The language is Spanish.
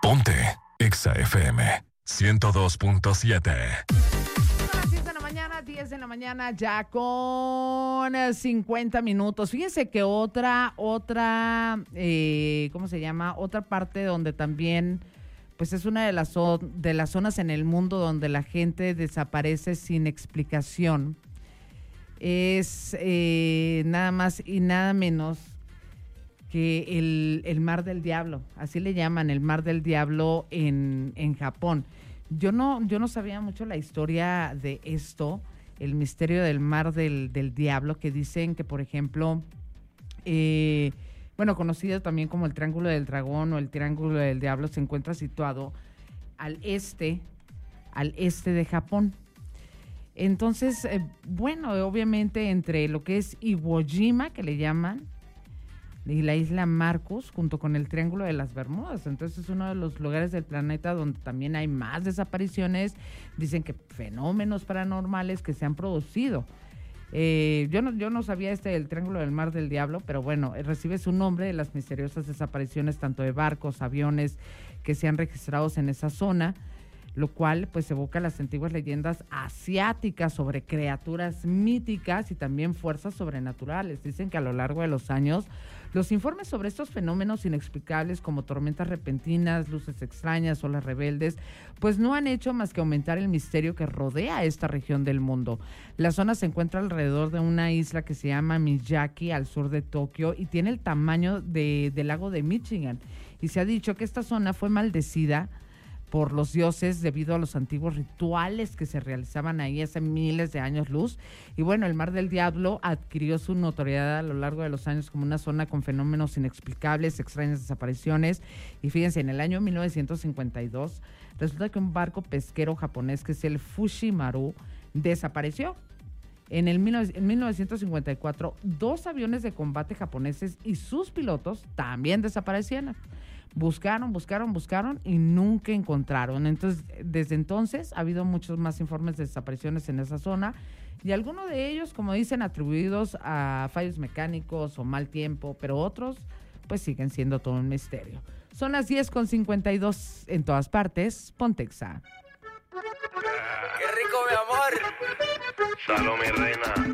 Ponte Exa FM 102.7. Son las 10 de la mañana, 10 de la mañana, ya con 50 minutos. Fíjense que otra, ¿cómo se llama? Otra parte donde también, pues es una de las zonas en el mundo donde la gente desaparece sin explicación. Es nada más y nada menos que el Mar del Diablo, así le llaman, el Mar del Diablo en Japón. Yo no sabía mucho la historia de esto, el misterio del Mar del Diablo, que dicen que, por ejemplo, conocido también como el Triángulo del Dragón o el Triángulo del Diablo, se encuentra situado al este de Japón. Entonces, obviamente entre lo que es Iwo Jima, que le llaman, y la isla Marcos, junto con el Triángulo de las Bermudas. Entonces es uno de los lugares del planeta donde también hay más desapariciones. Dicen que fenómenos paranormales que se han producido. Yo no sabía del Triángulo del Mar del Diablo, pero bueno, recibe su nombre de las misteriosas desapariciones tanto de barcos, aviones que se han registrado en esa zona, lo cual pues evoca las antiguas leyendas asiáticas sobre criaturas míticas y también fuerzas sobrenaturales. Dicen que a lo largo de los años los informes sobre estos fenómenos inexplicables como tormentas repentinas, luces extrañas, olas rebeldes, pues no han hecho más que aumentar el misterio que rodea esta región del mundo. La zona se encuentra alrededor de una isla que se llama Miyagi, al sur de Tokio, y tiene el tamaño del lago de Michigan. Y se ha dicho que esta zona fue maldecida por los dioses debido a los antiguos rituales que se realizaban ahí hace miles de años luz. Y bueno, el Mar del Diablo adquirió su notoriedad a lo largo de los años como una zona con fenómenos inexplicables, extrañas desapariciones. Y fíjense, en el año 1952 resulta que un barco pesquero japonés, que es el Fushimaru, desapareció. En 1954, 2 aviones de combate japoneses y sus pilotos también desaparecieron. Buscaron y nunca encontraron. Entonces, desde entonces ha habido muchos más informes de desapariciones en esa zona, y algunos de ellos, como dicen, atribuidos a fallos mecánicos o mal tiempo, pero otros pues siguen siendo todo un misterio. Son las 10:52 en todas partes. Ponte Exa. ¡Qué rico, mi amor! Salud, mi reina.